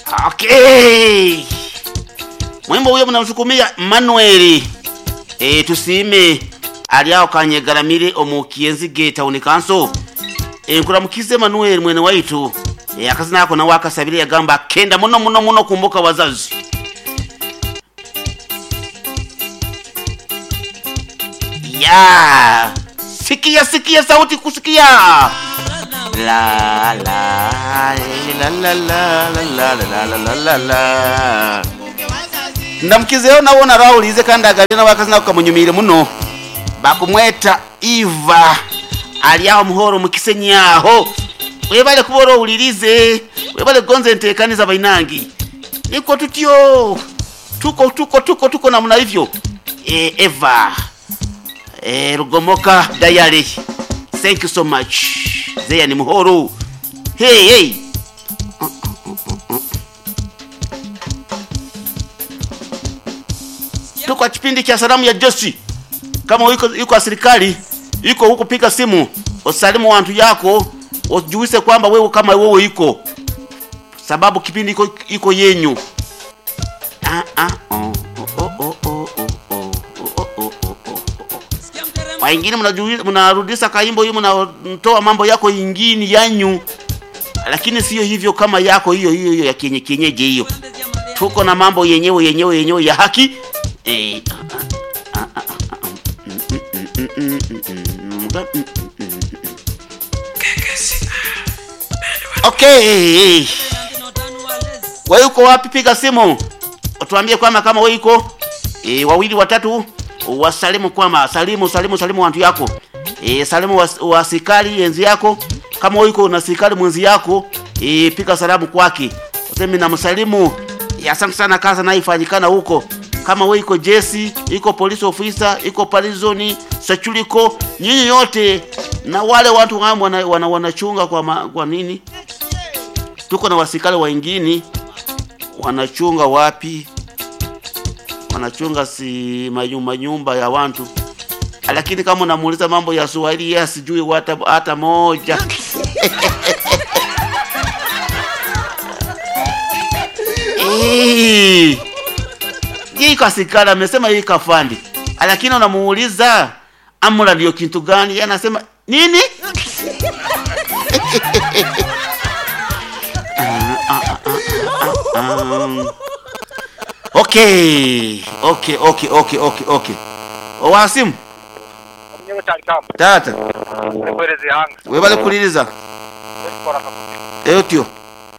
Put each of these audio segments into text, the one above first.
Okay. Mwimbo huyo mnamsukumia Manuel. Tusime aliao kanyegaramire omukienzi geta unikanso. Nkuramukize Manuel mwene waitu. Akazina yako na wakasabiri yagamba kenda muno kumbuka wazazi. Ya. Sikia sauti kusikia. La la la la la la la la. Ndamukizeo nawona Raulize kandi agalina wakazina kukamunyumire muno. Bakumweta Eva. Aliaho muhoro mukisenyaho. Webale kuboro ulirize. Webale gonze ntekaniza bainangi. Niko tutyo. Tuko namna hivyo. Eva. Rugomoka Diary. Thank you so much. Zeya ni muhoro. Hey. Tuko kipindi cha salamu ya Josi. Kama yuko serikali, yuko huko pika simu, usalimu watu yako, ujuise kwamba wewe kama wewe yuko. Sababu kipindi iko yenyu. Waingine mnarudisha kaimbo hiyo, mnatoa mambo yako yingine yanyu. Lakini sio hivyo kama yako hiyo ya kienyeji hiyo. Tuko na mambo yenyewe ya haki. Okay. Wewe uko wapi? Piga simu. Utuambie kama wewe uko wawili watatu wasalimu kwama salimu watu yako. Salimu wasikali enzi yako. Kama wewe uko na sikali mwenzi yako, piga salamu kwake. Useme na msalimu. Asante sana kaza na ifanyikana huko. Kama wewe iko Jesse, iko police officer, iko parizoni, sachuliko, nyinyi yote na wale watu wanachunga kwa nini? Tuko na wasikali wengine wanachunga wapi? Wanachunga si nyumba ya watu. Lakini kama unamuuliza mambo ya Swahili ya sijui hata moja. Yeye kasikala amesema yeye kafandi. Lakini unamuuliza amula ndio kitu gani? Yeye anasema nini? Okay. Owasimu. Tata. Webale kuliriza. Tio.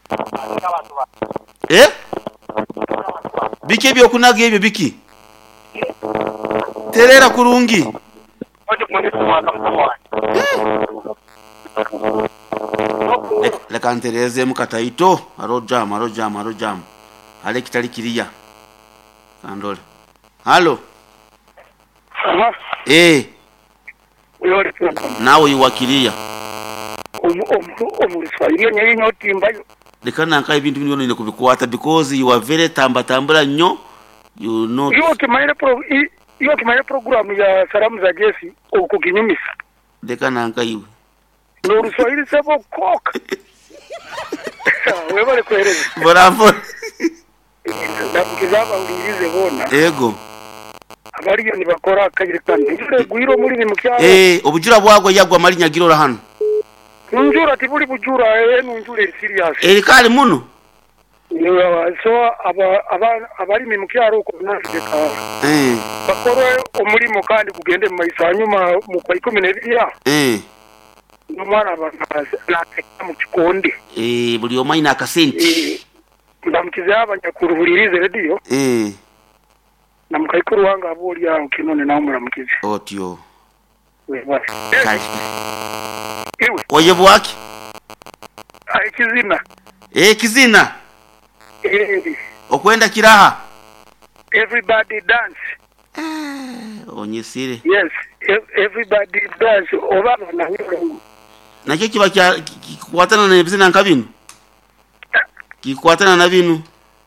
Biki byo kunaga ebyo biki. Terera kurungi. Leka ntereze mukataito, arojam. Ale kitali kiriya. Kandole. Halo. Nawe iwakilia. Omuliswahili nyenye nyotimbayo. Lekana nkai bintu bino ne kubikwata because you are very tambula nyo. You know. Iyo kimaye program ya salamu za Jesse ukukinyumisa. Lekana nkai iwe. No Kiswahili sebo cock. Wewe wale kueleza. Bravo. Ndakizaba ulirize bona. Ego. Abariyo ni bakora akagirikande. Ndire guiro muri ni mukyaro. Obujura bwagwa yagwa mali nyagiro hano. Njura tibuli bujura njure serious. Kali muno. So abari mu mukyaro ko nafika. Bakora umurimo kandi kugende mu mayisa nyuma mu kwa 12. Numara bakaza mu kikonde. Buli omaina akasenti. Ndamukize abanyakuruhuririze radio. Namukayikuru wanga aboli ya ukinone na umuramukize. Otyo. Wewe. Iwe. Oye bwaki? Kizina. Kizina. Okwenda kiraha. Everybody dance. Onyesire. Yes, everybody dance. Obaba na hilo. Na kikiba kikwatana na bizina nkabinu. Kikwatana na binu.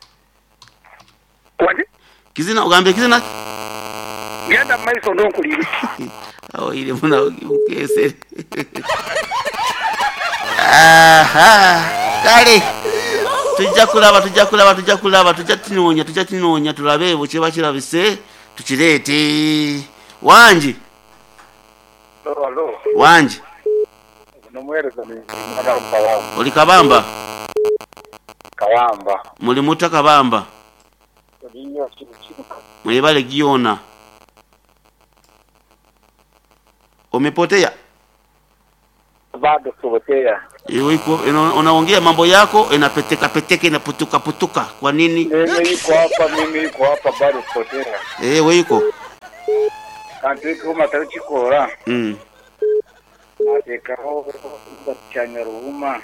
Kwani? Kizina ugambe kizina. Yenda maiso ndo kuliri. Ile muna ukesere. Aha. Kale. tujja kulaba tujja tulabe buche bakirabise tukirete wanji wanji nomwereza ni oli kabamba kawamba muli muta kabamba oliyo kitu mwebale giona umepotea bado kupotea iko unaongea mambo yako inapeteka inaputuka kwa nini mimi iko hapa bado kupotea wewe iko kandi kuma tarikora natekaho bacyanyaruhuma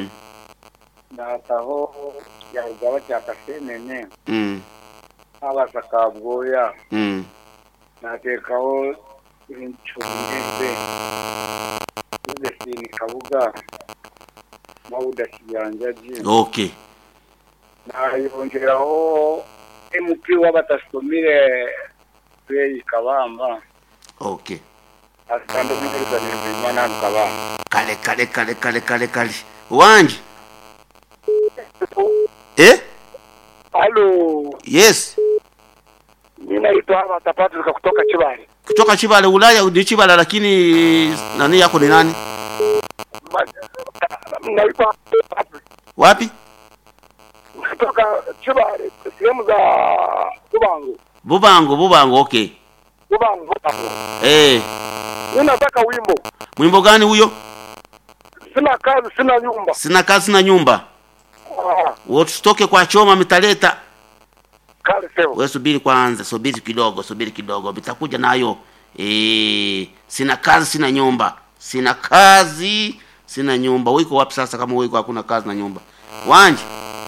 nataho yarugaba cyakasenene abasa kabwoya natekaho inchumeze ndesini kabuga mauda kiyanjaji okay nayongeraho MP wabatasomire pei kabamba okay asando mwiriza ni mwana kabamba kale wanji Halo yes mimi naitwa hapa tapatu kutoka Chibale Ulaya ni Chibale lakini nani yako ni nani naitwa wapi kutoka Chibale sehemu za Bubango okay Bubango mimi nataka wimbo gani huyo sina kazi sina nyumba Usitoke kwa choma mitaleta. Kale seo. Wewe subiri kwanza, subiri kidogo. Bitakuja nayo. Sina kazi, sina nyumba. Sina nyumba. Uko wapi sasa kama uko hakuna kazi na nyumba? Wanji.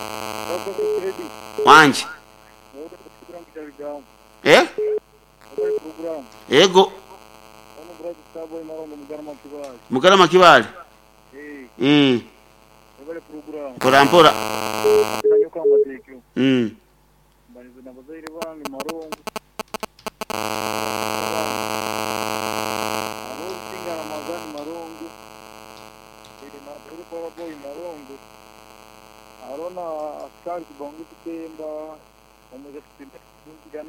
Ego. Mugarama Kibale. Mpora. Arona askari kibongo kitemba